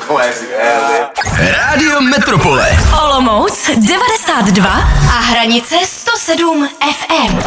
Rádio Metropole. Olomouc 92 a hranice 107 FM.